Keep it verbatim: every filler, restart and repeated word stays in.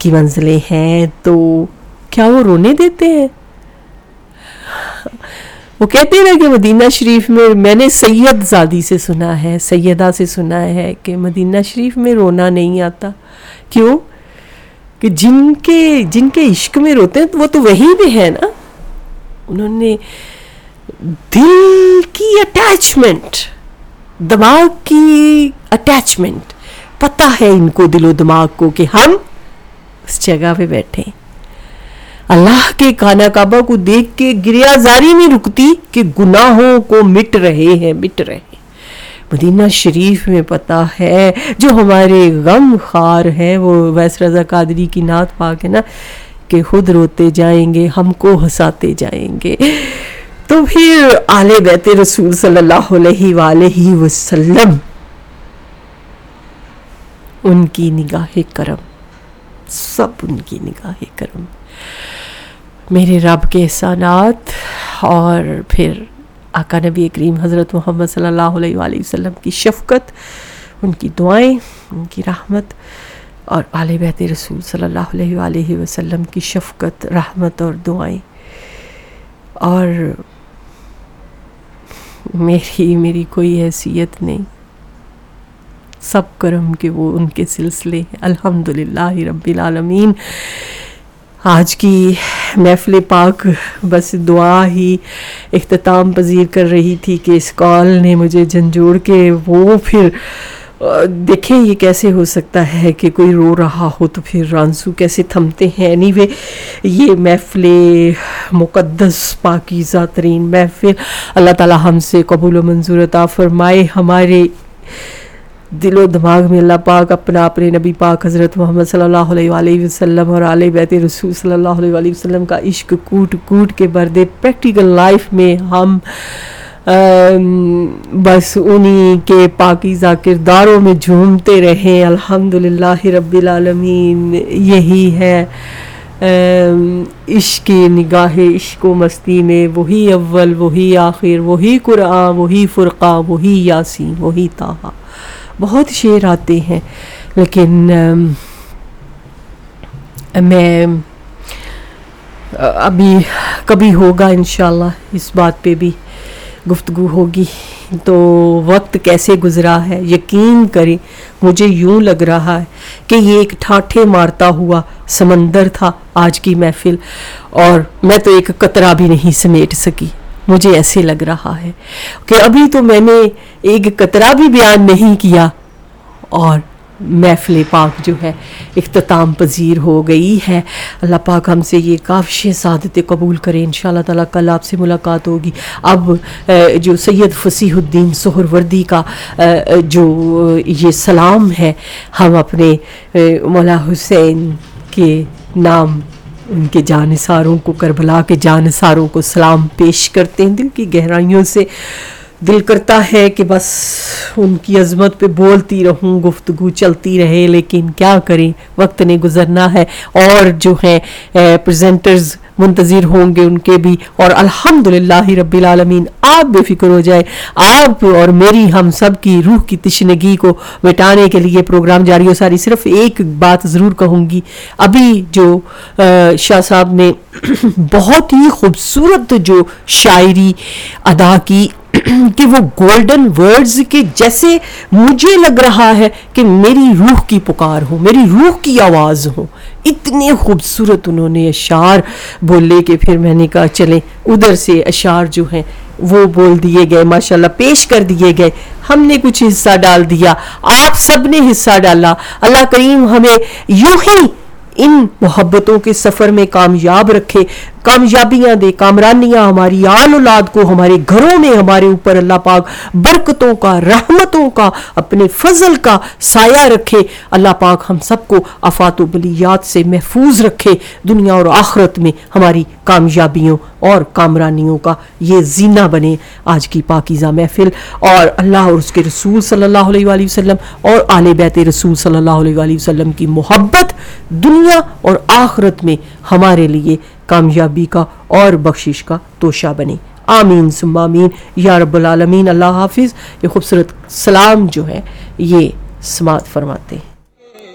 کی منزلیں ہیں تو کیا وہ رونے دیتے ہیں؟ وہ کہتے ہیں نا کہ مدینہ شریف میں، میں نے سید زادی سے سنا ہے، سیدہ سے سنا ہے کہ مدینہ شریف میں رونا نہیں آتا. کیوں؟ کہ جن کے جن کے عشق میں روتے ہیں وہ تو وہی بھی ہے نا. انہوں نے دل کی اٹیچمنٹ، دماغ کی اٹیچمنٹ، پتہ ہے ان کو دل و دماغ کو کہ ہم اس جگہ پہ بیٹھے ہیں. اللہ کے خانہ کعبہ کو دیکھ کے گریہ زاری نہیں رکتی کہ گناہوں کو مٹ رہے ہیں مٹ رہے ہیں. مدینہ شریف میں پتہ ہے جو ہمارے غم خار ہیں، وہ ویس رضا قادری کی نعت پاک ہے نا کہ خود روتے جائیں گے ہم کو ہنساتے جائیں گے. تو پھر آل بیت رسول صلی اللہ علیہ وآلہ وسلم، ان کی نگاہ کرم، سب ان کی نگاہ کرم، میرے رب کے احسانات، اور پھر آقا نبی کریم حضرت محمد صلی اللہ علیہ وآلہ وسلم کی شفقت، ان کی دعائیں، ان کی رحمت، اور آل بیت رسول صلی اللہ علیہ وآلہ وسلم کی شفقت، رحمت اور دعائیں. اور میری میری کوئی حیثیت نہیں، سب کرم کے وہ ان کے سلسلے ہیں. الحمدللہ رب العالمین. آج کی محفل پاک بس دعا ہی اختتام پذیر کر رہی تھی کہ اس کال نے مجھے جھنجھوڑ کے، وہ پھر دیکھیں یہ کیسے ہو سکتا ہے کہ کوئی رو رہا ہو تو پھر آنسو کیسے تھمتے ہیں. اینی وے یہ محفل مقدس پاکیزہ ترین محفل اللہ تعالی ہم سے قبول و منظور عطا فرمائے. ہمارے دل و دماغ میں اللہ پاک اپنا اپنے نبی پاک حضرت محمد صلی اللہ علیہ وآلہ وسلم اور آل بیت رسول صلی اللہ علیہ وآلہ وسلم کا عشق کوٹ کوٹ کے بھر دے. پریکٹیکل لائف میں ہم بس انہی کے پاکیزہ کرداروں میں جھومتے رہیں. الحمدللہ رب العالمین. یہی ہے عشق نگاہ عشق و مستی میں، وہی اول وہی آخر، وہی قرآن وہی فرقہ وہی یاسین وہی طٰہٰ. بہت شعر آتے ہیں لیکن میں ابھی کبھی ہوگا انشاءاللہ اس بات پہ بھی گفتگو ہوگی. تو وقت کیسے گزرا ہے یقین کریں، مجھے یوں لگ رہا ہے کہ یہ ایک ٹھاٹھے مارتا ہوا سمندر تھا آج کی محفل، اور میں تو ایک قطرہ بھی نہیں سمیٹ سکی. مجھے ایسے لگ رہا ہے کہ ابھی تو میں نے ایک قطرہ بھی بیان نہیں کیا اور محفل پاک جو ہے اختتام پذیر ہو گئی ہے. اللہ پاک ہم سے یہ کافش سعادتیں قبول کریں. انشاءاللہ تعالیٰ کل آپ سے ملاقات ہوگی. اب جو سید فصیح الدین سہروردی کا جو یہ سلام ہے، ہم اپنے مولا حسین کے نام ان کے جانثاروں کو، کربلا کے جانثاروں کو سلام پیش کرتے ہیں دل کی گہرائیوں سے. دل کرتا ہے کہ بس ان کی عظمت پہ بولتی رہوں، گفتگو چلتی رہے، لیکن کیا کریں، وقت نے گزرنا ہے. اور جو ہیں پریزنٹرز منتظر ہوں گے ان کے بھی. اور الحمدللہ رب العالمین آپ بے فکر ہو جائے، آپ اور میری ہم سب کی روح کی تشنگی کو مٹانے کے لیے پروگرام جاری ہو. ساری صرف ایک بات ضرور کہوں گی، ابھی جو شاہ صاحب نے بہت ہی خوبصورت جو شاعری ادا کی کہ وہ گولڈن ورڈز کے جیسے مجھے لگ رہا ہے کہ میری روح کی پکار ہو، میری روح کی آواز ہو. اتنے خوبصورت انہوں نے اشعار بولے کہ پھر میں نے کہا چلیں ادھر سے اشعار جو ہیں وہ بول دیے گئے، ماشاءاللہ پیش کر دیے گئے. ہم نے کچھ حصہ ڈال دیا، آپ سب نے حصہ ڈالا. اللہ کریم ہمیں یوں ہی ان محبتوں کے سفر میں کامیاب رکھے، کامیابیاں دے، کامرانیاں ہماری آل اولاد کو، ہمارے گھروں میں ہمارے اوپر اللہ پاک برکتوں کا، رحمتوں کا، اپنے فضل کا سایہ رکھے. اللہ پاک ہم سب کو آفات و بلیات سے محفوظ رکھے، دنیا اور آخرت میں ہماری کامیابیوں اور کامرانیوں کا یہ زینہ بنے آج کی پاکیزہ محفل. اور اللہ اور اس کے رسول صلی اللہ علیہ وآلہ وسلم اور آل بیت رسول صلی اللہ علیہ وآلہ وسلم کی محبت دنیا اور آخرت میں ہمارے لیے کامیابی کا اور بخشش کا توشہ بنے. آمین ثم آمین یا رب العالمین. اللہ حافظ. یہ خوبصورت سلام جو ہے یہ سماعت فرماتے ہیں.